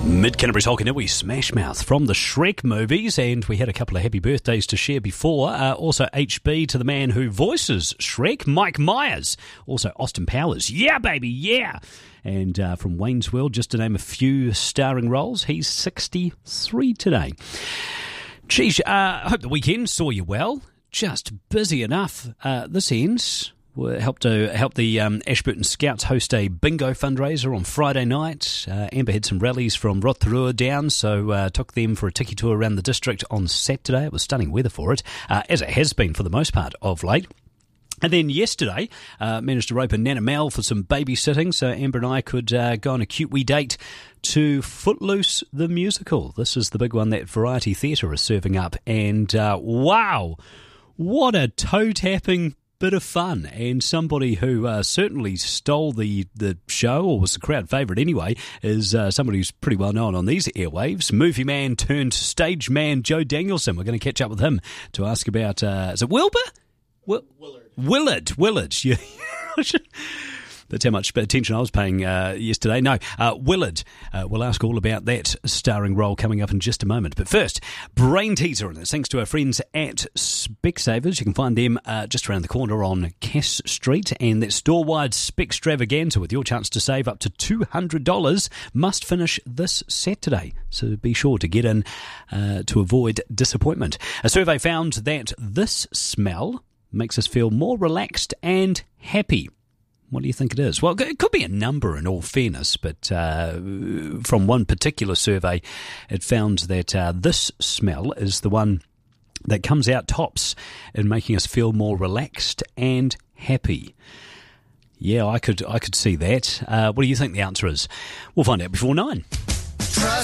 Mid-Canterbury's Hokanui, Smash Mouth from the Shrek movies, and we had a couple of happy birthdays to share before. Also HB to the man who voices Shrek, Mike Myers. Also Austin Powers, yeah baby, yeah. And from Wayne's World, just to name a few starring roles, he's 63 today. Geez, I hope the weekend saw you well. Just busy enough. This ends. Helped the Ashburton Scouts host a bingo fundraiser on Friday night. Amber had some rallies from Rotorua down, so took them for a tiki tour around the district on Saturday. It was stunning weather for it, as it has been for the most part of late. And then yesterday, managed to rope in Nana Mel for some babysitting, so Amber and I could go on a cute wee date to Footloose the musical. This is the big one that Variety Theatre is serving up, and wow, what a toe-tapping bit of fun. And somebody who certainly stole the show, or was the crowd favourite anyway, is somebody who's pretty well known on these airwaves, movie man turned stage man Joe Danielson. We're going to catch up with him to ask about, is it Wilbur? Willard. Yeah. That's how much attention I was paying yesterday. No, Willard. We'll ask all about that starring role coming up in just a moment. But first, Brain Teaser, and it's thanks to our friends at Specsavers. You can find them just around the corner on Cass Street, and that store-wide Specstravaganza with your chance to save up to $200 must finish this Saturday. So be sure to get in to avoid disappointment. A survey found that this smell makes us feel more relaxed and happy. What do you think it is? Well, it could be a number in all fairness, but from one particular survey, it found that this smell is the one that comes out tops in making us feel more relaxed and happy. Yeah, I could see that. What do you think the answer is? We'll find out before 9. Trust